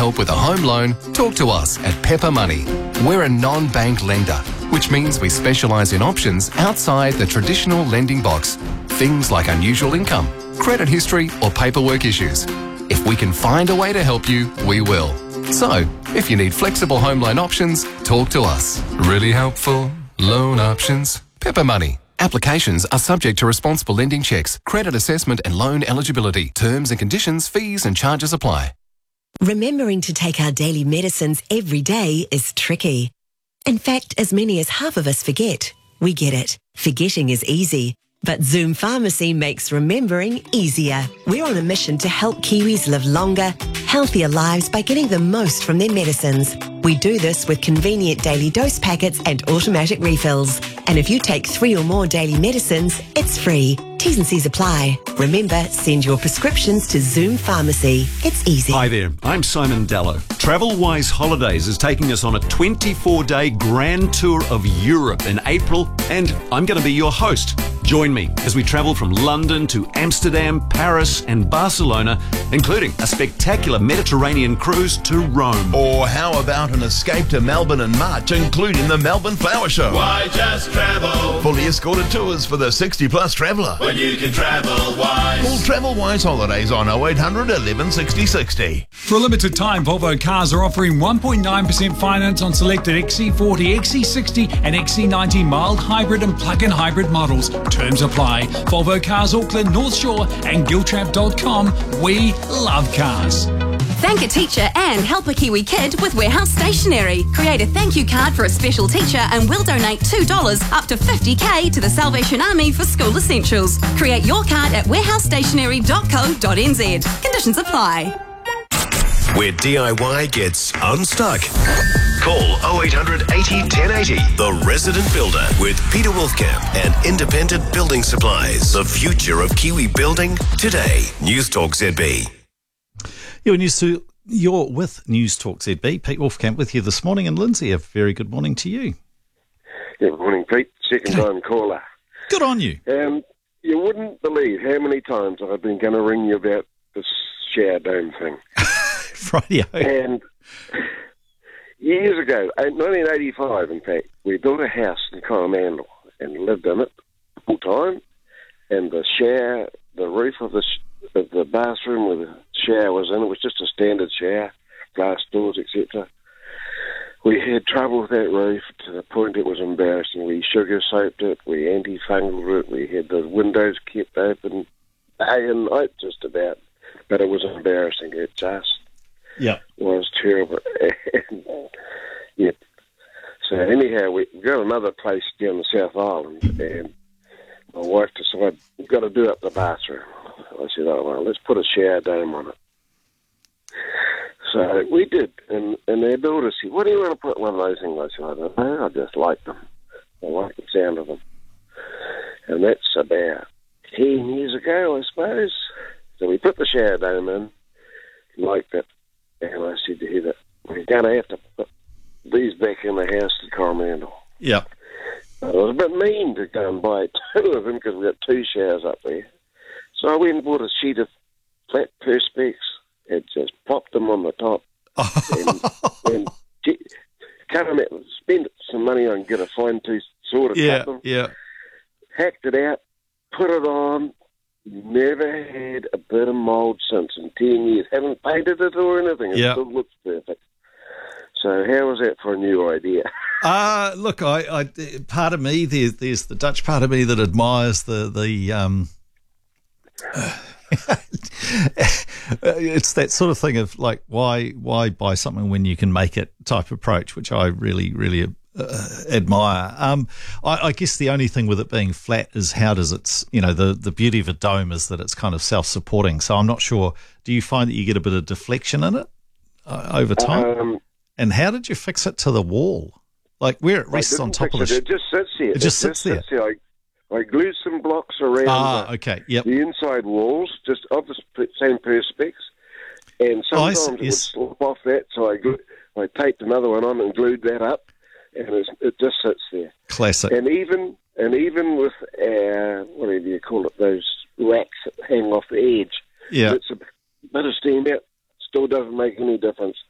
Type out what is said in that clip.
help with a home loan, talk to us at Pepper Money. We're a non-bank lender, which means we specialise in options outside the traditional lending box. Things like unusual income, credit history or paperwork issues. If we can find a way to help you, we will. So, if you need flexible home loan options, talk to us. Really helpful loan options. Pepper Money. Applications are subject to responsible lending checks, credit assessment and loan eligibility. Terms and conditions, fees and charges apply. Remembering to take our daily medicines every day is tricky. In fact, as many as half of us forget. We get it. Forgetting is easy. But Zoom Pharmacy makes remembering easier. We're on a mission to help Kiwis live longer, healthier lives by getting the most from their medicines. We do this with convenient daily dose packets and automatic refills. And if you take 3 or more daily medicines, it's free. T's and C's apply. Remember, send your prescriptions to Zoom Pharmacy. It's easy. Hi there, I'm Simon Dallow. TravelWise Holidays is taking us on a 24-day grand tour of Europe in April, and I'm going to be your host. Join me as we travel from London to Amsterdam, Paris and Barcelona, including a spectacular Mediterranean cruise to Rome. Or how about an escape to Melbourne in March, including the Melbourne Flower Show? Why just travel? Fully escorted tours for the 60-plus traveller. When you can travel wise. Call TravelWise Holidays on 0800 11 60 60. For a limited time, Volvo Cars are offering 1.9% finance on selected XC40, XC60 and XC90 mild hybrid and plug-in hybrid models. Terms apply. Volvo Cars Auckland, North Shore and Giltrap.com. We love cars. Thank a teacher and help a Kiwi kid with Warehouse Stationery. Create a thank you card for a special teacher and we'll donate $2 up to $50K to the Salvation Army for school essentials. Create your card at warehousestationery.co.nz. Conditions apply. Where DIY gets unstuck. Call 0800 80 1080. The Resident Builder with Peter Wolfcamp and Independent Building Supplies. The future of Kiwi building today. News Talk ZB. You're with News Talk ZB. Pete Wolfcamp with you this morning, and Lindsay, a very good morning to you. Good morning, Pete. Second time caller. Good on you. You wouldn't believe how many times I've been going to ring you about this shower dome thing. Radio. And years ago, 1985, in fact, we built a house in Coromandel and lived in it full time. And the roof of the bathroom where the shower was in, it was just a standard shower, glass doors, etc. We had trouble with that roof to the point it was embarrassing. We sugar soaped it, we antifungal it, we had the windows kept open day and night just about. But it was embarrassing. It just was terrible. So anyhow, we got another place down the South Island, and my wife decided we've got to do up the bathroom. I said, oh, well, let's put a shower dome on it. So we did, and their builder said, what do you want to put one of those things? I said, I don't know, I just like them. I like the sound of them. And that's about 10 years ago, I suppose. So we put the shower dome in, liked it, and I said to Heather, we're going to have to put these back in the house to Coromandel. Yeah. It was a bit mean to go and buy 2 of them because we got 2 showers up there. So I went and bought a sheet of flat perspex and just popped them on the top and cut them out. Spent some money on get a fine tooth saw to cut them. Yeah. Hacked it out, put it on. Never had a bit of mould since in 10 years. Haven't painted it or anything. It still looks perfect. So how was that for a new idea? Look, I part of me, there's the Dutch part of me that admires it's that sort of thing of like, why buy something when you can make it type approach, which I really, really admire. I guess the only thing with it being flat is how does it's, the beauty of a dome is that it's kind of self-supporting. So I'm not sure, do you find that you get a bit of deflection in it over time? And how did you fix it to the wall? Like where it rests on top of the... It just sits there. It just sits there. I glued some blocks around the inside walls, just of the same perspex, and sometimes it would slip off that, so I taped another one on and glued that up, and it just sits there. Classic. And even with whatever you call it, those racks that hang off the edge, it's a bit of steam out, still doesn't make any difference.